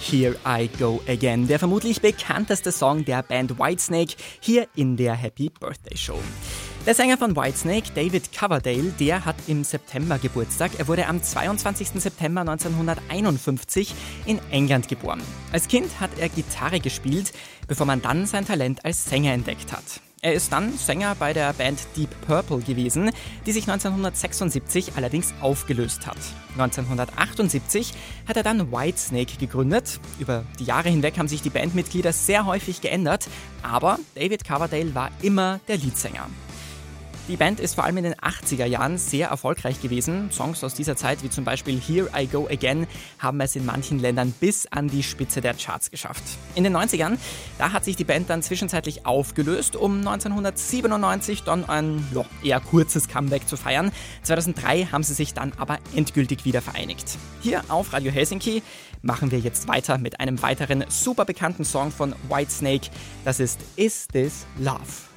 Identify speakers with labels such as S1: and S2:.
S1: Here I Go Again, der vermutlich bekannteste Song der Band Whitesnake, hier in der Happy Birthday Show. Der Sänger von Whitesnake, David Coverdale, der hat im September Geburtstag. Er wurde am 22. September 1951 in England geboren. Als Kind hat er Gitarre gespielt, bevor man dann sein Talent als Sänger entdeckt hat. Er ist dann Sänger bei der Band Deep Purple gewesen, die sich 1976 allerdings aufgelöst hat. 1978 hat er dann Whitesnake gegründet. Über die Jahre hinweg haben sich die Bandmitglieder sehr häufig geändert, aber David Coverdale war immer der Leadsänger. Die Band ist vor allem in den 80er Jahren sehr erfolgreich gewesen. Songs aus dieser Zeit, wie zum Beispiel Here I Go Again, haben es in manchen Ländern bis an die Spitze der Charts geschafft. In den 90ern, da hat sich die Band dann zwischenzeitlich aufgelöst, um 1997 dann ein eher kurzes Comeback zu feiern. 2003 haben sie sich dann aber endgültig wieder vereinigt. Hier auf Radio Helsinki machen wir jetzt weiter mit einem weiteren super bekannten Song von Whitesnake. Das ist Is This Love?